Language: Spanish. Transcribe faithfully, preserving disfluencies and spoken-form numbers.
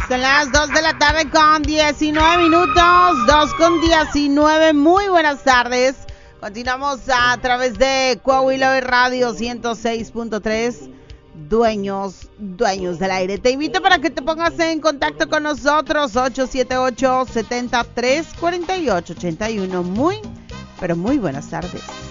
Son las dos de la tarde con diecinueve minutos, dos con diecinueve. Muy buenas tardes. Continuamos a través de Coahuila Radio ciento seis punto tres. Dueños, dueños del aire. Te invito para que te pongas en contacto con nosotros. ocho siete ocho, siete tres, cuatro ocho ocho uno. Muy, pero muy buenas tardes.